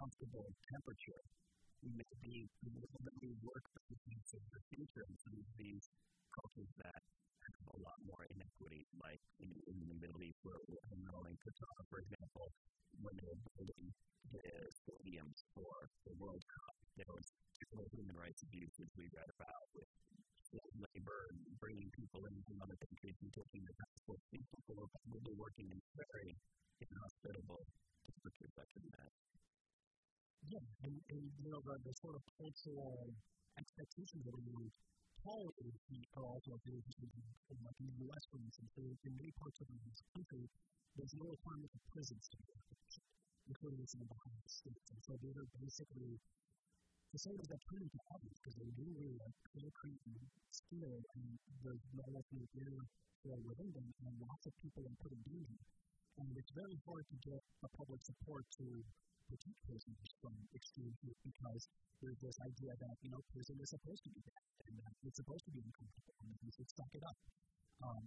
comfortable temperature. We may be literally work in the future in some of these cultures that have a lot more inequity, like in the Middle East, where in Qatar, for example, when they were building the stadiums for the World Cup, there was terrible human rights abuses we read about with labor and bringing people in from other countries and taking their passports. These people were probably working in very inhospitable temperatures that could match. Yeah, and the sort of cultural expectations that we tolerate are also very interesting. Like in the U.S., for instance, in many parts of this country, there's no requirement for prisons to be operational, including some of the highest states. And so these are basically facilities that turn into ovens because they do really like concrete and steel, and there's no enough air flow within them, and lots of people are put in danger. And it's very hard to get the public support to protect prisoners from extreme heat because there's this idea that, prison is supposed to be bad and that it's supposed to be uncomfortable and that you should suck it up.